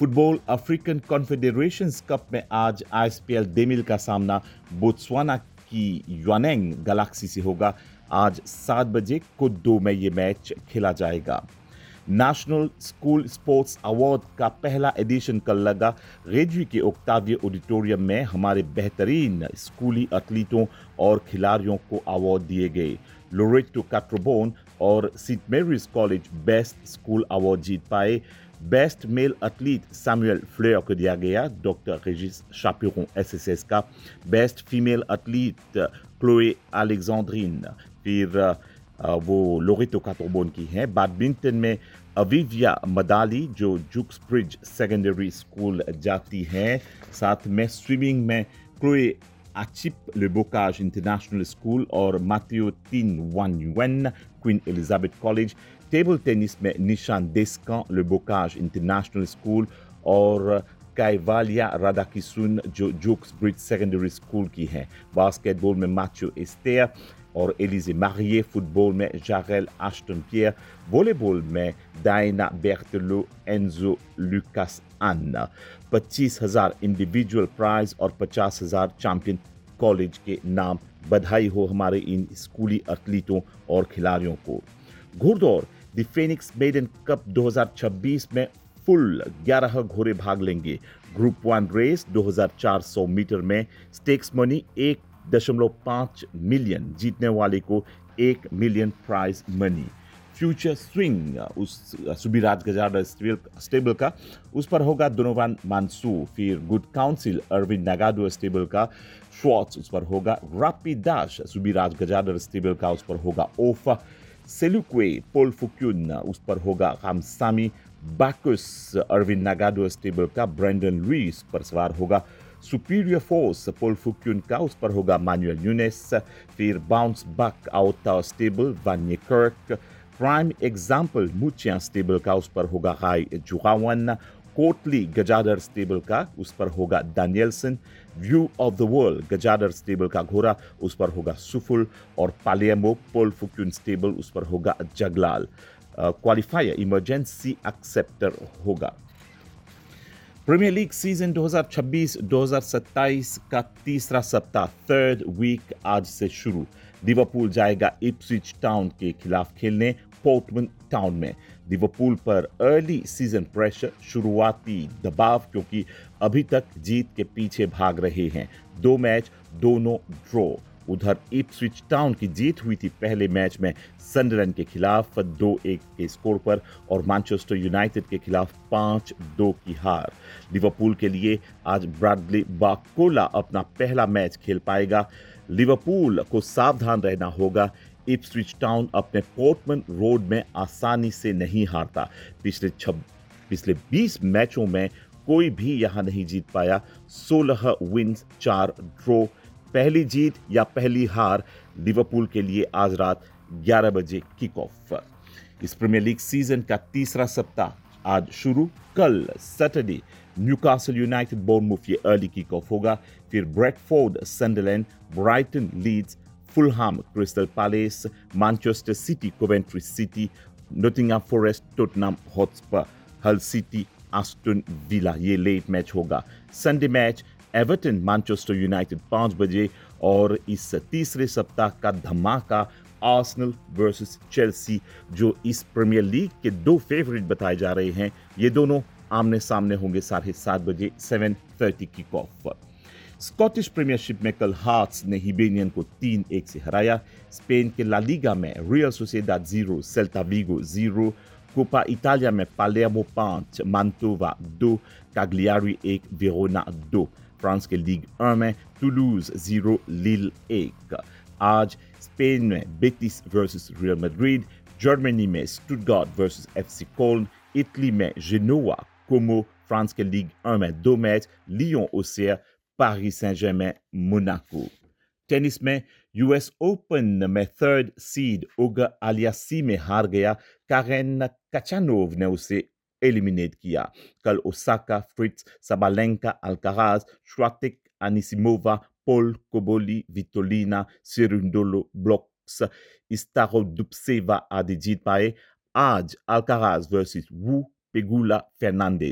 Football African कॉन्फेडरेशंस cup में आज ISPL डेमिल का सामना बोत्सवाना की यूआनैंग गैलेक्सी से होगा। आज 7 बजे कोडो में ये मैच खेला जाएगा। नेशनल स्कूल स्पोर्ट्स अवार्ड का पहला एडिशन कल लगा। रेडवी के ओक्टावियो ऑडिटोरियम में हमारे बेहतरीन स्कूली एथलीटों और खिलाड़ियों को अवार्ड दिए गए। लोरेटो कैट्रोबोन और Saint Mary's college best school award जीत पाए। Best male athlete Samuel flare को दिया गया, डॉक्टर रेजिस शापिरों एसएसएस का। बेस्ट फीमेल एथलीट क्लोए अलेक्जेंड्रिन, फिर वो लोरेटो कैट्रोबोन की हैं। बैडमिंटन में अविविया मदाली जो जुक्स ब्रिज सेकेंडरी स्कूल जाती हैं। साथ में स्विमिंग में क्लोए आचिप ले बोकाज इंटरनेशनल स्कूल और माथियो तिन वान UN queen Elizabeth college. Table tennis में निशान डेस्कान ले बोकाज इंटरनेशनल स्कूल और काइवालिया राधाकिशुन जो जुक्स ब्रिज सेकेंडरी स्कूल की हैं। बास्केटबॉल में मैथ्यू एस्टेर और एलिजे मारिए। फुटबॉल में जारेल एस्टन पियर। वॉलीबॉल में डायना बेर्टेलो, एंजो लुकास अन्ना। 25,000 इंडिविजुअल प्राइज और 50,000 चैंपियन कॉलेज के नाम। बधाई हो हमारे इन स्कूली एथलीटों और खिलाड़ियों को। घुड़दौड़ द फेनिक्स मेडन कप 2026 में फुल 11 घोड़े भाग लेंगे। ग्रुप 1 रेस 2400 मीटर में स्टेक्स मनी 1.5 मिलियन, जीतने वाले को 1 million prize money. Future swing उस सुबिराज गजाडर स्टेबल का, उस पर होगा दोनोवान मानसू। फिर गुड काउंसिल अरविंद नागाडो स्टेबल का श्वार्ट्स, उस पर होगा रैपिड डैश सुबिराज गजाडर स्टेबल का, उस पर होगा ओफा सेलुक्वे पोल फुक्यून, उस पर होगा रामसामी। बाकुस अरविंद नागाडो स्टेबल का ब्रेंडन लुइस पर सवार होगा। सुपीरियर फोर्स पोल फुक्यून का, उस पर होगा मैनुअल यूनेस। फिर बाउंस बैक आउटा स्टेबल वान्ये कर्क। प्राइम एग्जाम्पल मुचिया स्टेबल का, उस पर होगा हाई जुगावन। कोटली गजाडर स्टेबल का, उस पर होगा डैनियलसन। View of the world गजाडर stable का घोड़ा, उस पर होगा सुफुल। और पालेमो पोल फुक्यून स्टेबल, उस पर होगा जगलाल। क्वालिफायर इमरजेंसी एक्सेप्टर होगा। प्रीमियर लीग सीजन 2026-2027 का तीसरा सप्ताह थर्ड वीक आज से शुरू। लिवरपूल जाएगा इप्सविच टाउन के खिलाफ खेलने पोर्टमन टाउन में। लिवरपूल पर अर्ली सीजन प्रेशर, शुरुआती दबाव, क्योंकि अभी तक जीत के पीछे भाग रहे हैं। 2 मैच दोनों ड्रॉ। उधर इप्सविच टाउन की जीत हुई थी पहले मैच में सनडरलैंड के खिलाफ 2-1 के स्कोर पर और मैनचेस्टर यूनाइटेड के खिलाफ 5-2 की हार। लिवरपूल के लिए आज ब्रैडली बाकोला अपना पहला मैच खेल पाएगा। लिवरपूल को सावधान रहना होगा। इप्सविच टाउन अपने पोर्टमन रोड में आसानी से नहीं हारता। पिछले 20 मैचों में कोई भी यहां नहीं जीत पाया। 16 विन्स 4 ड्रॉ। पहली जीत या पहली हार लिवरपूल के लिए आज रात 11 बजे किक ऑफ। इस प्रीमियर लीग सीजन का तीसरा सप्ताह आज शुरू। कल सैटरडे न्यूकासल यूनाइटेड बोर्नमूथ ये अर्ली किक ऑफ होगा। फिर Bradford सनडरलैंड, Brighton Leeds, Fulham crystal palace, Manchester city Coventry city, Nottingham forest Tottenham Hotspur, हल सिटी एस्टन विला, ये लेट मैच होगा। Sunday match Everton Manchester United 5 बजे। और इस तीसरे सप्ताह का धमाका आर्सेनल वर्सेस चेल्सी, जो इस प्रीमियर लीग के 2 फेवरेट बताए जा रहे हैं, ये दोनों आमने सामने होंगे 7:30 बजे 7:30 किक ऑफ। स्कॉटिश प्रीमियरशिप में कल हार्ट्स ने हिबेनियन को 3-1 से हराया। स्पेन के ला लीगा में real Sociedad 0, Celta विगो 0। Coppa Italia में पालेर्मो 5, मांटोवा 2, काग्लियारी 1, वेरोना 2। फ्रांस के लीग 1 में टुलूज 0, लील 1। आज स्पेन में Betis versus real Madrid. Germany में स्टुटगार्ट वर्सेस एफसी कोल्न। इटली में जेनोआ कोमो। फ्रांस के लीग 1 में 2 match, Leone ओसेर, Paris सेंट-जर्में Monaco. Tennis में यूएस ओपन में थर्ड सीड ओगा अलियासी में हार गया। कारेन काचानोव ने उसे एलिमिनेट किया। कल Osaka, Fritz, Sabalenka, Alcaraz, श्वाटेक, Anisimova, पोल कोबोली, विटोलिना, सेरुंडोलो, ब्लॉक्स, इस्तारोदुपसेवा आदि जीत पाए। आज अल्काराज वर्सेस वू, पेगुला, फर्नांडेज।